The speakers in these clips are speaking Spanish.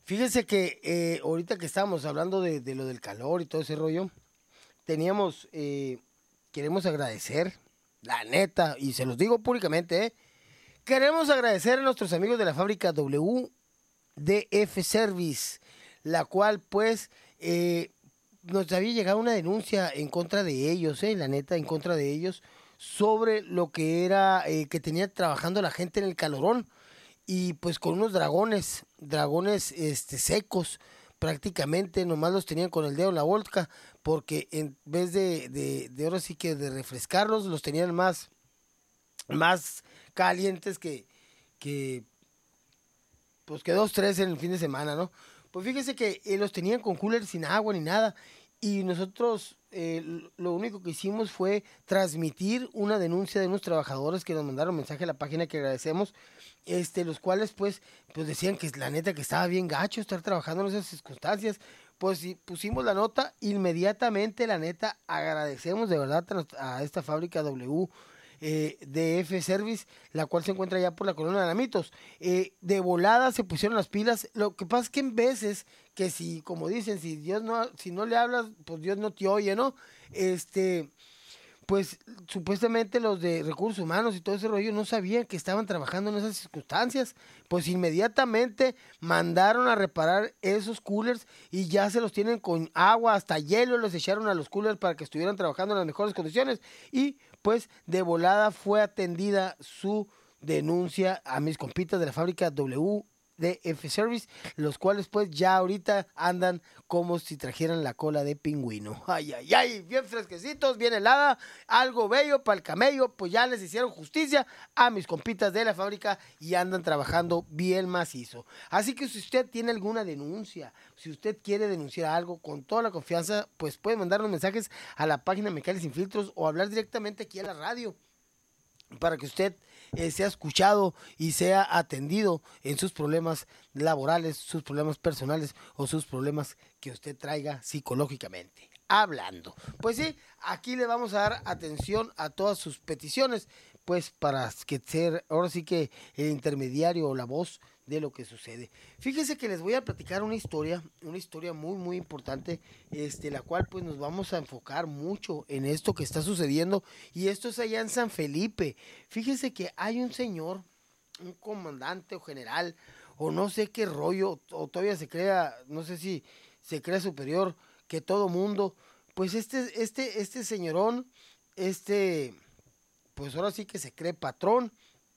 Fíjese que ahorita que estábamos hablando de lo del calor y todo ese rollo, teníamos, queremos agradecer, la neta, y se los digo públicamente, queremos agradecer a nuestros amigos de la fábrica WDF Service, la cual pues nos había llegado una denuncia en contra de ellos, la neta, en contra de ellos, sobre lo que era que tenía trabajando la gente en el calorón y pues con unos dragones secos, prácticamente nomás los tenían con el dedo en la boca, porque en vez de ahora sí que de refrescarlos, los tenían más calientes que pues que dos, tres en el fin de semana, ¿no? Pues fíjese que los tenían con cooler sin agua ni nada. Y nosotros lo único que hicimos fue transmitir una denuncia de unos trabajadores que nos mandaron mensaje a la página que agradecemos, los cuales pues decían que la neta que estaba bien gacho estar trabajando en esas circunstancias. Pues sí, pusimos la nota, inmediatamente la neta agradecemos de verdad a esta fábrica de F Service, la cual se encuentra ya por la colonia de Alamitos. De volada se pusieron las pilas. Lo que pasa es que en veces, que si, como dicen, si no le hablas, pues Dios no te oye, ¿no? Pues supuestamente los de recursos humanos y todo ese rollo no sabían que estaban trabajando en esas circunstancias. Pues inmediatamente mandaron a reparar esos coolers y ya se los tienen con agua, hasta hielo les echaron a los coolers para que estuvieran trabajando en las mejores condiciones. Y pues de volada fue atendida su denuncia a mis compitas de la fábrica WDF Service, los cuales pues ya ahorita andan como si trajeran la cola de pingüino. Ay, ay, ay, bien fresquecitos, bien helada, algo bello para el camello, pues ya les hicieron justicia a mis compitas de la fábrica y andan trabajando bien macizo. Así que si usted tiene alguna denuncia, si usted quiere denunciar algo con toda la confianza, pues puede mandarnos mensajes a la página Mecánicos Sin Filtros o hablar directamente aquí a la radio para que usted sea escuchado y sea atendido en sus problemas laborales, sus problemas personales o sus problemas que usted traiga psicológicamente. Hablando. Pues sí, aquí le vamos a dar atención a todas sus peticiones, pues para que ser ahora sí que el intermediario o la voz de lo que sucede. Fíjese que les voy a platicar una historia muy muy importante, la cual pues nos vamos a enfocar mucho en esto que está sucediendo y esto es allá en San Felipe. Fíjese que hay un señor, un comandante o general o no sé qué rollo o todavía se crea, no sé si se crea superior que todo mundo, pues este señorón, pues ahora sí que se cree patrón.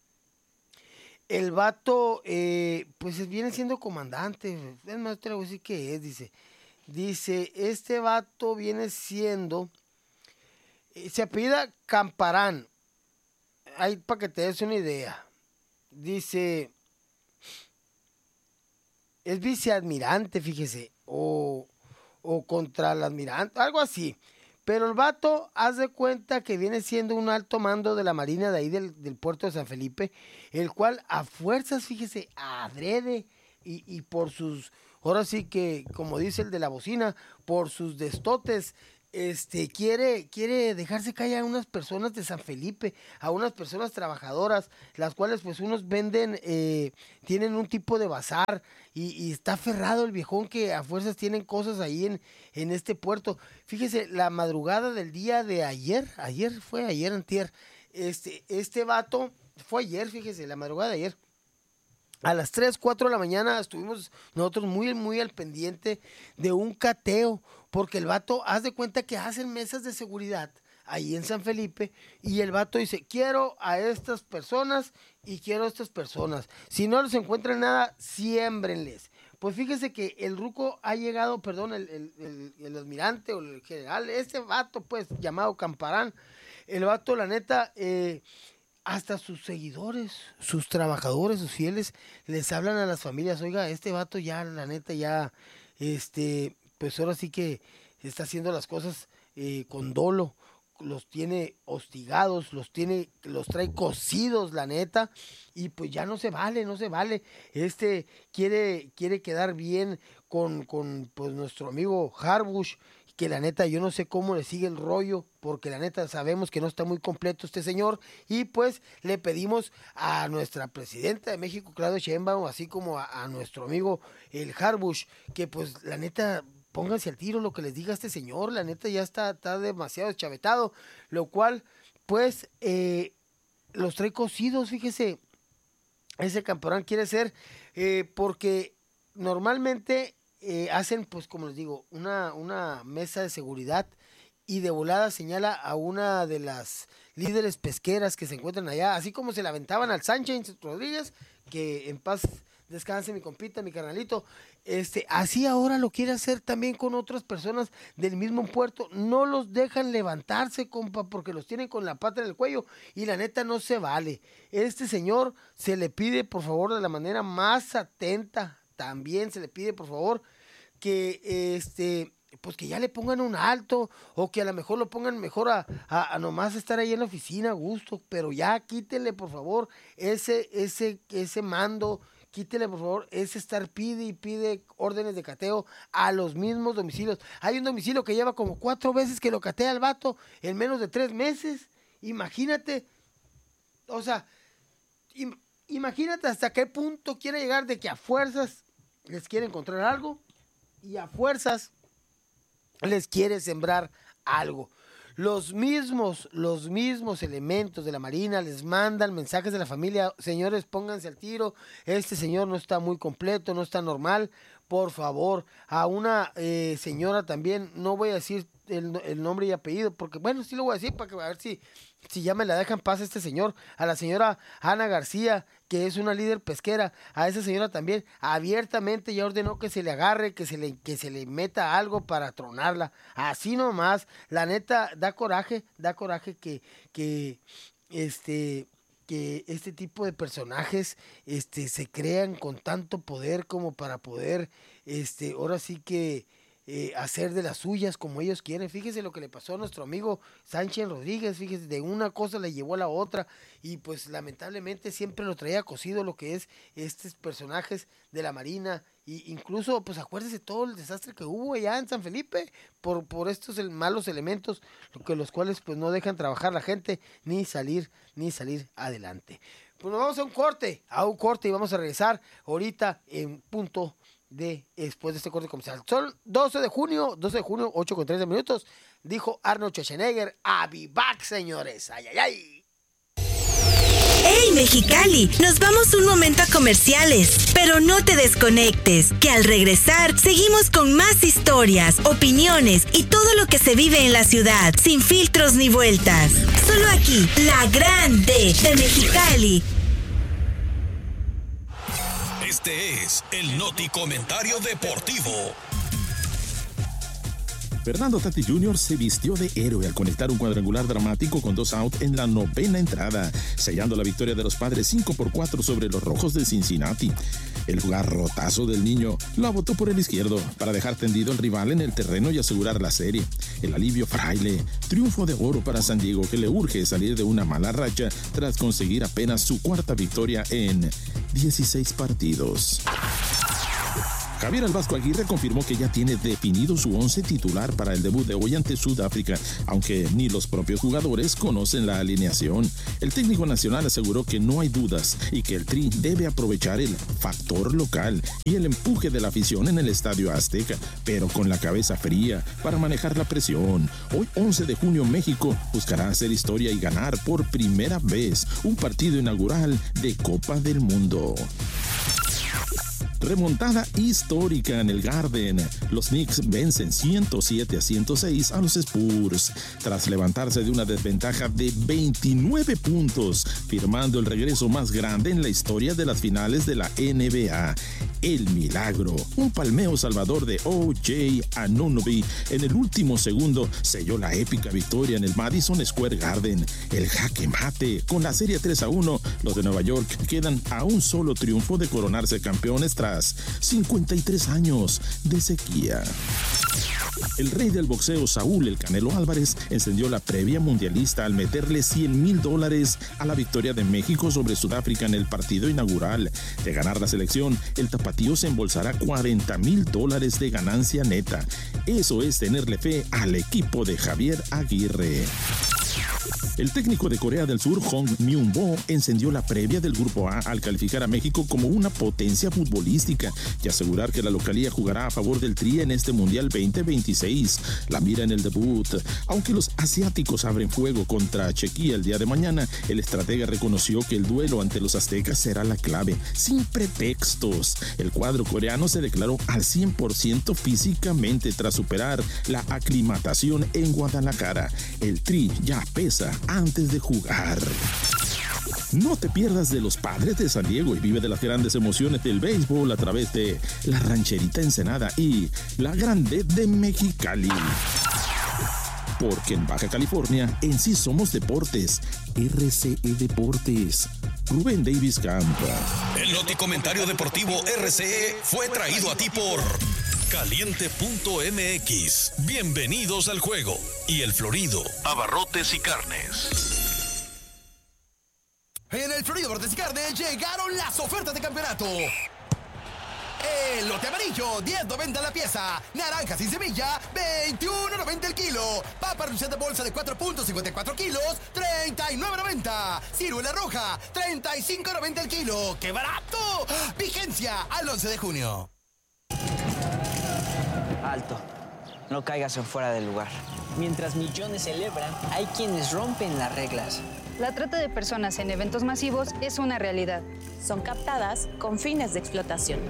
El vato, pues viene siendo comandante. Es más, te lo voy a decir qué es, dice. Dice, este vato viene siendo, se apellida Camparán. Ahí para que te des una idea. Dice, es viceadmirante, fíjese. O contra el admirante, algo así. Pero el vato, haz de cuenta que viene siendo un alto mando de la marina de ahí del puerto de San Felipe, el cual a fuerzas, fíjese, adrede y por sus, ahora sí que, como dice el de la bocina, por sus destotes, quiere dejarse caer a unas personas de San Felipe, a unas personas trabajadoras, las cuales pues unos venden, tienen un tipo de bazar y está aferrado el viejón que a fuerzas tienen cosas ahí en este puerto. Fíjese, la madrugada del día de ayer antier, este vato, fue ayer, fíjese, la madrugada de ayer. A las 3 4 de la mañana estuvimos nosotros muy, muy al pendiente de un cateo, porque el vato, haz de cuenta que hacen mesas de seguridad ahí en San Felipe, y el vato dice, quiero a estas personas y quiero a estas personas. Si no les encuentran nada, siémbrenles. Pues fíjese que el ruco ha llegado, perdón, el almirante o el general, este vato pues llamado Camparán, el vato la neta, hasta sus seguidores, sus trabajadores, sus fieles, les hablan a las familias, oiga, este vato ya, la neta, ya, pues ahora sí que está haciendo las cosas con dolo, los tiene hostigados, los trae cocidos, la neta, y pues ya no se vale, no se vale. Quiere quedar bien con pues nuestro amigo Harbush, que la neta yo no sé cómo le sigue el rollo, porque la neta sabemos que no está muy completo este señor, y pues le pedimos a nuestra presidenta de México, Claudia Sheinbaum, así como a nuestro amigo el Harbush, que pues la neta pónganse al tiro lo que les diga este señor, la neta ya está demasiado deschavetado, lo cual pues los trae cocidos, fíjese, ese campeón quiere ser, porque normalmente hacen, pues como les digo, una mesa de seguridad y de volada señala a una de las líderes pesqueras que se encuentran allá, así como se la aventaban al Sánchez Rodríguez, que en paz descanse mi compita, mi carnalito, así ahora lo quiere hacer también con otras personas del mismo puerto, no los dejan levantarse, compa, porque los tienen con la pata en el cuello, y la neta no se vale. Este señor se le pide, por favor, de la manera más atenta, también se le pide, por favor, que pues que ya le pongan un alto, o que a lo mejor lo pongan mejor a nomás estar ahí en la oficina a gusto, pero ya quítele, por favor, ese mando, quítele, por favor, ese estar pide y pide órdenes de cateo a los mismos domicilios. Hay un domicilio que lleva como 4 veces que lo catea el vato en menos de 3 meses. Imagínate, o sea, imagínate hasta qué punto quiere llegar de que a fuerzas les quiere encontrar algo y a fuerzas les quiere sembrar algo. Los mismos elementos de la Marina les mandan mensajes de la familia: señores, pónganse al tiro, este señor no está muy completo, no está normal, por favor. A una señora también, no voy a decir el nombre y apellido, porque bueno, sí lo voy a decir para que a ver si ya me la dejan paz este señor. A la señora Ana García, que es una líder pesquera, a esa señora también abiertamente ya ordenó que se le agarre, que se le meta algo para tronarla, así nomás. La neta da coraje que este tipo de personajes se crean con tanto poder como para poder ahora sí que hacer de las suyas como ellos quieren. Fíjese lo que le pasó a nuestro amigo Sánchez Rodríguez, fíjese, de una cosa le llevó a la otra, y pues lamentablemente siempre lo traía cocido lo que es estos personajes de la Marina, y incluso pues acuérdese todo el desastre que hubo allá en San Felipe por estos malos elementos, los cuales pues no dejan trabajar la gente ni salir adelante. Pues nos vamos a un corte y vamos a regresar ahorita en punto después de este corte comercial. Son 12 de junio, 8:30. Dijo Arnold Schwarzenegger, I'll be back, señores. Ay, ay, ay. ¡Hey, Mexicali! Nos vamos un momento a comerciales, pero no te desconectes, que al regresar seguimos con más historias, opiniones y todo lo que se vive en la ciudad, sin filtros ni vueltas. Solo aquí, La Grande de Mexicali. Este es el Noti Comentario Deportivo. Fernando Tatis Jr. se vistió de héroe al conectar un cuadrangular dramático con 2 outs en la 9ª entrada, sellando la victoria de los Padres 5-4 sobre los Rojos de Cincinnati. El garrotazo del niño la botó por el izquierdo para dejar tendido al rival en el terreno y asegurar la serie. El alivio fraile, triunfo de oro para San Diego, que le urge salir de una mala racha tras conseguir apenas su 4ª victoria en 16 partidos. Javier El Vasco Aguirre confirmó que ya tiene definido su 11 titular para el debut de hoy ante Sudáfrica, aunque ni los propios jugadores conocen la alineación. El técnico nacional aseguró que no hay dudas y que el Tri debe aprovechar el factor local y el empuje de la afición en el Estadio Azteca, pero con la cabeza fría para manejar la presión. Hoy, 11 de junio, México buscará hacer historia y ganar por primera vez un partido inaugural de Copa del Mundo. Remontada histórica en el Garden. Los Knicks vencen 107-106 a los Spurs, tras levantarse de una desventaja de 29 puntos, firmando el regreso más grande en la historia de las finales de la NBA. El milagro, un palmeo salvador de O.J. Anunoby en el último segundo, selló la épica victoria en el Madison Square Garden. El jaque mate, con la serie 3-1, los de Nueva York quedan a un solo triunfo de coronarse campeones tras 53 años de sequía. El rey del boxeo, Saúl El Canelo Álvarez, encendió la previa mundialista al meterle $100,000 a la victoria de México sobre Sudáfrica en el partido inaugural. De ganar la selección, el tapatío se embolsará $40,000 de ganancia neta. Eso es tenerle fe al equipo de Javier Aguirre. El técnico de Corea del Sur, Hong Myung-bo, encendió la previa del Grupo A al calificar a México como una potencia futbolística y asegurar que la localía jugará a favor del Tri en este Mundial 2026. La mira en el debut. Aunque los asiáticos abren fuego contra Chequia el día de mañana, el estratega reconoció que el duelo ante los aztecas será la clave, sin pretextos. El cuadro coreano se declaró al 100% físicamente tras superar la aclimatación en Guadalajara. El Tri ya pesa antes de jugar. No te pierdas de los Padres de San Diego y vive de las grandes emociones del béisbol a través de la Rancherita Ensenada y la Grande de Mexicali. Porque en Baja California, en sí somos deportes. RCE Deportes. Rubén Davis Campo. El noticomentario deportivo RCE fue traído a ti por Caliente.mx. Bienvenidos al juego. Y El Florido, abarrotes y carnes. En El Florido Abarrotes y Carnes llegaron las ofertas de campeonato. Elote amarillo, $10.90 la pieza. Naranja sin semilla, $21.90 el kilo. Papa reducida de bolsa de 4.54 kilos, $39.90. Ciruela roja, $35.90 el kilo. ¡Qué barato! Vigencia al 11 de junio. Alto, no caigas en fuera del lugar. Mientras millones celebran, hay quienes rompen las reglas. La trata de personas en eventos masivos es una realidad. Son captadas con fines de explotación.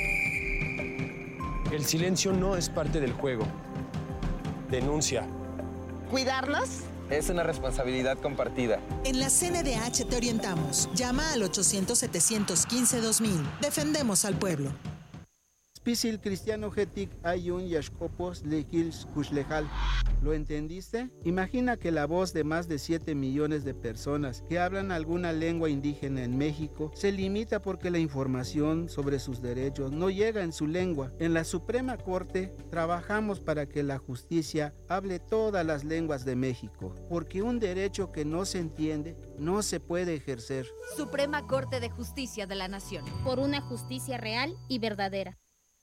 El silencio no es parte del juego. Denuncia. ¿Cuidarnos? Es una responsabilidad compartida. En la CNDH te orientamos. Llama al 800-715-2000. Defendemos al pueblo. Spisil cristiano getic ayun yashkopos lekils kushlejal. ¿Lo entendiste? Imagina que la voz de más de 7 millones de personas que hablan alguna lengua indígena en México se limita porque la información sobre sus derechos no llega en su lengua. En la Suprema Corte trabajamos para que la justicia hable todas las lenguas de México, porque un derecho que no se entiende no se puede ejercer. Suprema Corte de Justicia de la Nación. Por una justicia real y verdadera.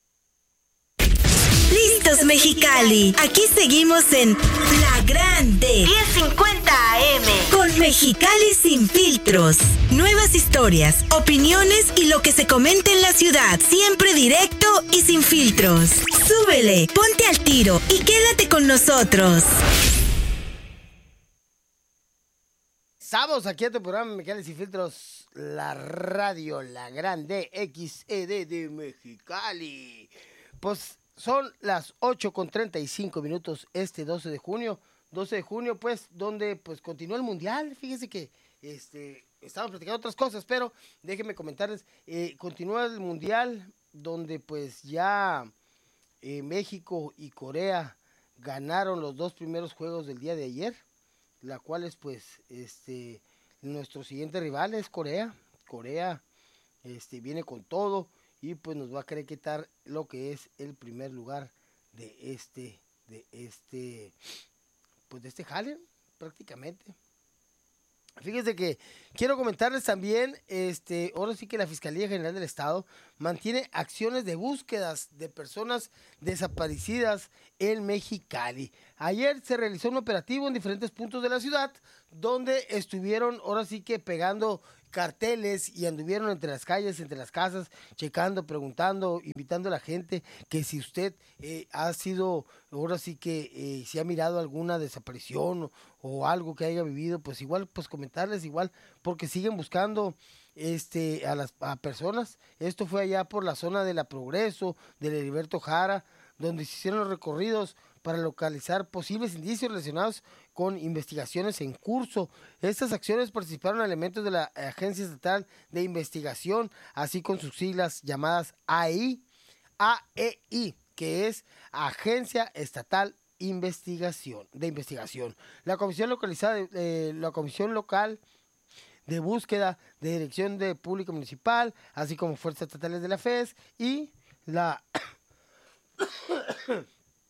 Listos, Mexicali. Aquí seguimos en La Grande 1050 AM con Mexicali sin filtros. Nuevas historias, opiniones y lo que se comenta en la ciudad. Siempre directo y sin filtros. Súbele, ponte al tiro y quédate con nosotros. Estamos aquí a tu programa Mexicali sin filtros, la radio, La Grande XED de Mexicali. Pues son las 8:35 este 12 de junio. 12 de junio, pues, donde pues continúa el Mundial. Fíjense que estamos platicando otras cosas, pero déjenme comentarles. Continúa el Mundial, donde pues ya México y Corea ganaron los dos primeros juegos del día de ayer, la cual es pues nuestro siguiente rival es Corea. Corea viene con todo. Y pues nos va a querer quitar lo que es el primer lugar de este jale, prácticamente. Fíjense que quiero comentarles también, ahora sí que la Fiscalía General del Estado mantiene acciones de búsquedas de personas desaparecidas en Mexicali. Ayer se realizó un operativo en diferentes puntos de la ciudad, donde estuvieron ahora sí que pegando carteles y anduvieron entre las calles, entre las casas, checando, preguntando, invitando a la gente que si usted ha sido, ahora sí que si ha mirado alguna desaparición o algo que haya vivido, pues igual, pues comentarles igual, porque siguen buscando a personas. Esto fue allá por la zona de la Progreso, del Heriberto Jara, donde se hicieron los recorridos para localizar posibles indicios relacionados con investigaciones en curso. Estas acciones participaron elementos de la Agencia Estatal de Investigación, así con sus siglas llamadas AEI, que es Agencia Estatal de Investigación. La comisión la comisión local de búsqueda de Dirección de Pública Municipal, así como fuerzas estatales de la FES y la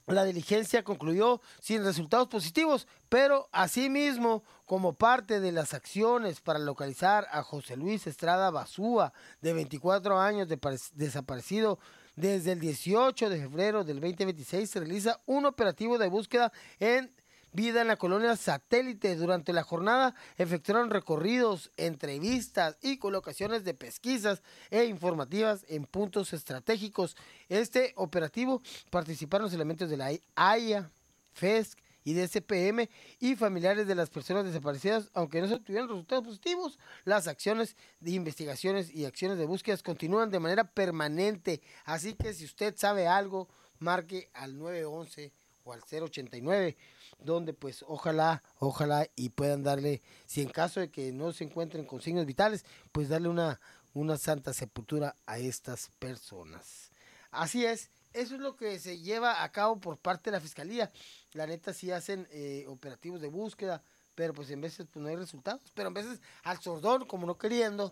La diligencia concluyó sin resultados positivos, pero asimismo, como parte de las acciones para localizar a José Luis Estrada Basúa, de 24 años, desaparecido desde el 18 de febrero del 2026, se realiza un operativo de búsqueda en vida en la colonia Satélite. Durante la jornada efectuaron recorridos, entrevistas y colocaciones de pesquisas e informativas en puntos estratégicos. Este operativo participaron los elementos de la AIA, FESC y DCPM y familiares de las personas desaparecidas. Aunque no se obtuvieron resultados positivos, las acciones de investigaciones y acciones de búsquedas continúan de manera permanente. Así que si usted sabe algo, marque al 911 o al 089, donde pues ojalá y puedan darle, si en caso de que no se encuentren con signos vitales, pues darle una santa sepultura a estas personas. Así es, eso es lo que se lleva a cabo por parte de la Fiscalía. La neta sí hacen operativos de búsqueda, pero pues en veces pues no hay resultados, pero en veces al sordón, como no queriendo,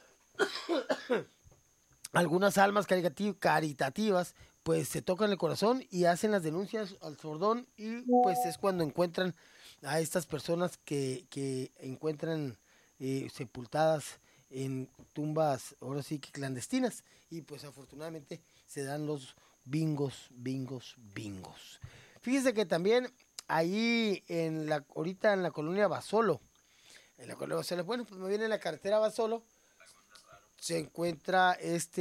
algunas almas caritativas pues se tocan el corazón y hacen las denuncias al sordón, y pues es cuando encuentran a estas personas que encuentran sepultadas en tumbas, ahora sí que clandestinas, y pues afortunadamente se dan los bingos. Fíjese que también ahí ahorita en la colonia Basolo, bueno, pues me viene en la carretera Basolo, se encuentra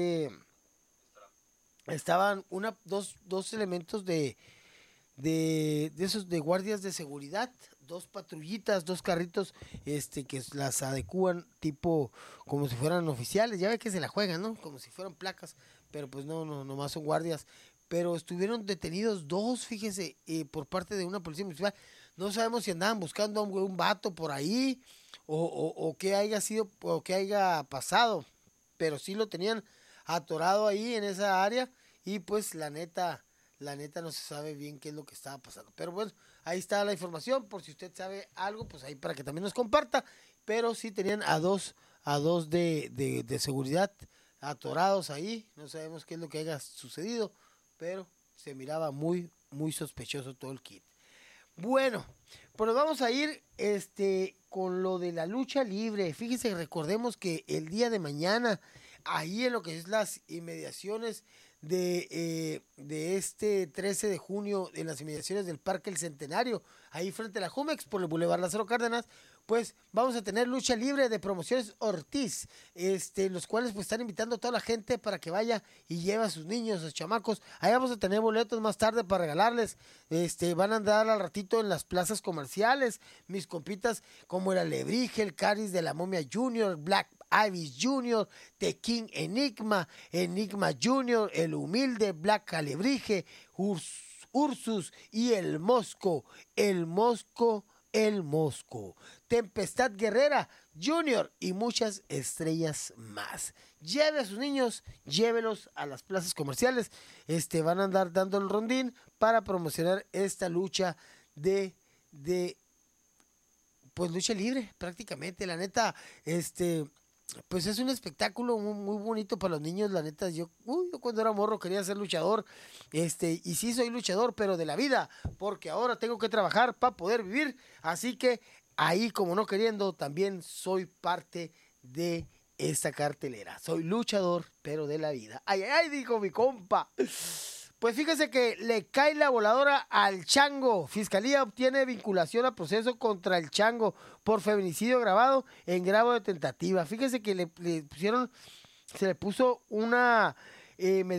estaban dos elementos de esos de guardias de seguridad, 2 patrullitas, 2 carritos, que las adecúan tipo como si fueran oficiales. Ya ve que se la juegan, ¿no? Como si fueran placas, pero pues no, nomás son guardias. Pero estuvieron detenidos 2, fíjese, por parte de una policía municipal. No sabemos si andaban buscando a un vato por ahí o qué haya sido o qué haya pasado, pero sí lo tenían atorado ahí en esa área, y pues la neta no se sabe bien qué es lo que estaba pasando. Pero bueno, ahí está la información, por si usted sabe algo, pues ahí para que también nos comparta. Pero sí tenían a dos de seguridad atorados ahí. No sabemos qué es lo que haya sucedido, pero se miraba muy, muy sospechoso todo el kit. Bueno, pues vamos a ir con lo de la lucha libre. Fíjese, recordemos que el día de mañana, ahí en lo que es las inmediaciones de este 13 de junio, en las inmediaciones del Parque El Centenario, ahí frente a la Jumex, por el Boulevard Lázaro Cárdenas, pues vamos a tener lucha libre de Promociones Ortiz, los cuales pues están invitando a toda la gente para que vaya y lleve a sus niños, a sus chamacos. Ahí vamos a tener boletos más tarde para regalarles. Van a andar al ratito en las plazas comerciales, mis compitas como el Alebrije, el Caris de la Momia Junior, Black Ibis Junior, The King Enigma Junior, el Humilde, Black Alebrije, Ursus y el Mosco, Tempestad Guerrera Junior y muchas estrellas más. Lleve a sus niños, llévelos a las plazas comerciales. Van a andar dando el rondín para promocionar esta lucha pues lucha libre prácticamente. La neta, pues es un espectáculo muy, muy bonito para los niños. La neta, yo cuando era morro quería ser luchador, y sí soy luchador, pero de la vida, porque ahora tengo que trabajar para poder vivir. Así que ahí, como no queriendo, también soy parte de esta cartelera. Soy luchador, pero de la vida. Ay, ay, ay, dijo mi compa. Pues fíjese que le cae la voladora al Chango. Fiscalía obtiene vinculación a proceso contra el Chango por feminicidio agravado en grado de tentativa. Fíjese que se le puso una